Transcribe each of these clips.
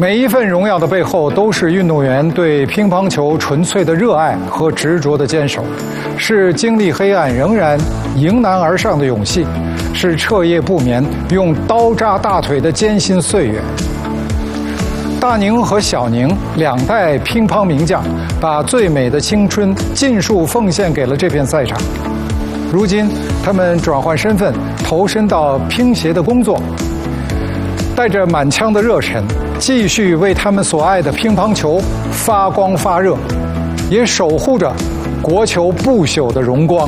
每一份荣耀的背后，都是运动员对乒乓球纯粹的热爱和执着的坚守，是经历黑暗仍然迎难而上的勇气，是彻夜不眠用刀扎大腿的艰辛岁月。大宁和小宁两代乒乓名将，把最美的青春尽数奉献给了这片赛场。如今，他们转换身份，投身到乒协的工作，带着满腔的热忱，继续为他们所爱的乒乓球发光发热，也守护着国球不朽的荣光。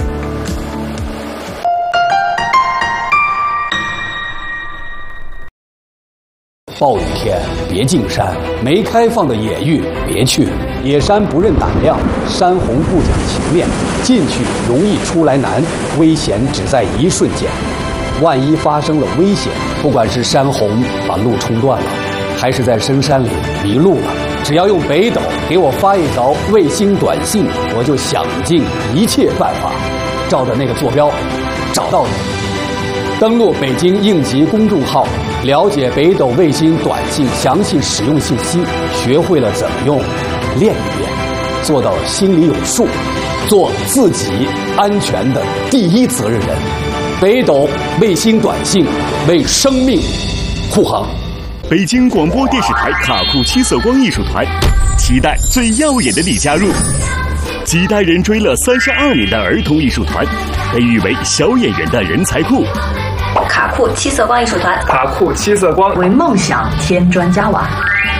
暴雨天别进山，没开放的野域别去。野山不认胆量，山洪不讲情面，进去容易出来难，危险只在一瞬间。万一发生了危险，不管是山洪把路冲断了，还是在深山里迷路了，只要用北斗给我发一条卫星短信，我就想尽一切办法，照着那个坐标找到你。登录北京应急公众号，了解北斗卫星短信详细使用信息，学会了怎么用，练一练，做到心里有数，做自己安全的第一责任人。北斗卫星短信为生命护航。 北京广播电视台卡库七色光艺术团，期待最耀眼的你加入。几代人追了32年的儿童艺术团，被誉为小演员的人才库。 卡库七色光艺术团， 卡库七色光为梦想添砖加瓦。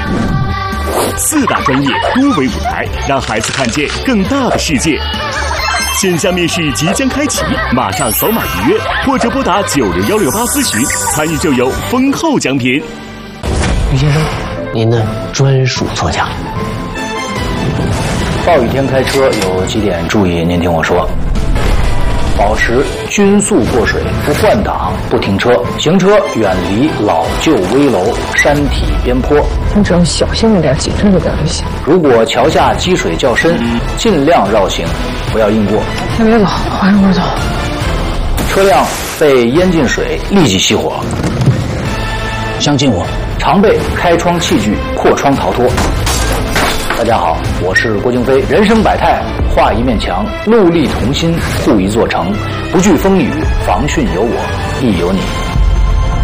4大专业多维舞台，让孩子看见更大的世界。线下面试即将开启，马上扫码预约，或者拨打90168咨询，参与就有丰厚奖品。 于先生，您的专属座驾。 暴雨天开车有几点注意，您听我说。保持均速过水，不换挡，不停车，行车远离老旧危楼、山体边坡。 你只要小心一点，谨慎一点就行。 如果桥下积水较深，尽量绕行，不要硬过。 先别走，缓一会儿走。 车辆被淹进水，立即熄火。相信我，常备开窗器具，破窗逃脱。大家好，我是郭京飞。人生百态，画一面墙，戮力同心，护一座城。不惧风雨，防汛有我，亦有你。